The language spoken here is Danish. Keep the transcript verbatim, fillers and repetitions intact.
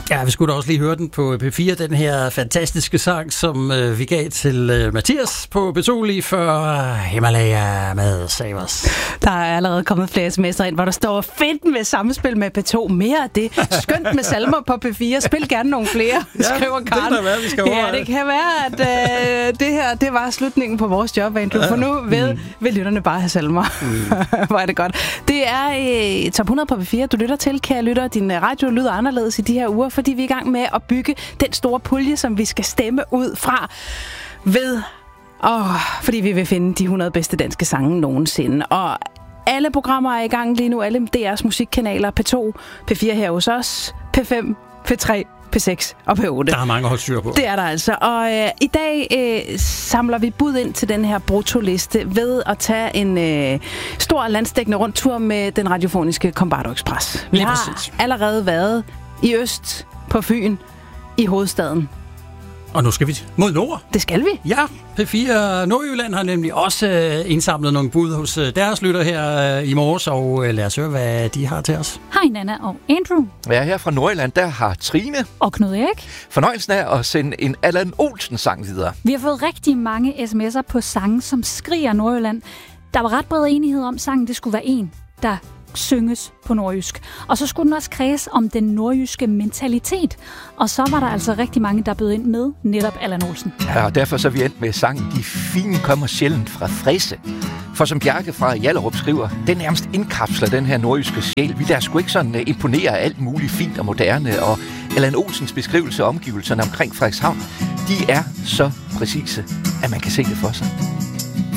Ja, vi skulle da også lige høre den på P fire, den her fantastiske sang, som øh, vi gav til øh, Mathias på P to lige før Himalaya med Savers. Der er allerede kommet flere sms'er ind, hvor der står fedt med samspil med P to. Mere af det. Skønt med salmer på P fire. Spil gerne nogle flere, ja, skriver Karen. Det kan være, vi skal over. Ja, det kan være, at øh, det her det var slutningen på vores job, Andrew. For nu ved, mm. vil lytterne bare have salmer. Mm. Hvor er det godt. Det er øh, Top hundrede på P fire. Du lytter til, kære lytter. Din radio lyder anderledes i de her uger, fordi vi er i gang med at bygge den store pulje, som vi skal stemme ud fra ved, åh, fordi vi vil finde de hundrede bedste danske sange nogensinde. Og alle programmer er i gang lige nu, alle D R's musikkanaler, P to, P fire her hos os, P fem, P tre, P seks og P otte. Der er mange at holde styr på. Det er der altså. Og øh, i dag øh, samler vi bud ind til den her brutoliste ved at tage en øh, stor landsdækkende rundtur med den radiofoniske Combardo Express. Vi Lige har præcis. allerede været i øst, på Fyn, i hovedstaden. Og nu skal vi mod nord. Det skal vi. Ja, P fire Nordjylland har nemlig også øh, indsamlet nogle bud hos øh, deres lytter her øh, i morges, og øh, lad os høre, hvad de har til os. Hej Nana og Andrew. Ja, her fra Nordjylland, der har Trine Og Knud Erik. fornøjelsen af at sende en Allan Olsen-sang videre. Vi har fået rigtig mange sms'er på sange, som skriger Nordjylland. Der var ret bred enighed om, sangen det skulle være en, der synges på nordjysk. Og så skulle den også kredse om den nordjyske mentalitet. Og så var der altså rigtig mange, der bød ind med netop Allan Olsen. Ja, og derfor så er vi endt med sangen De fine kommer sjældent fra Frese. For som Bjarke fra Hjallerup skriver, den nærmest indkapsler den her nordjyske sjæl. Vi der sgu ikke sådan uh, imponere af alt muligt fint og moderne. Og Allan Olsens beskrivelse af omgivelserne omkring Frederikshavn, de er så præcise, at man kan se det for sig.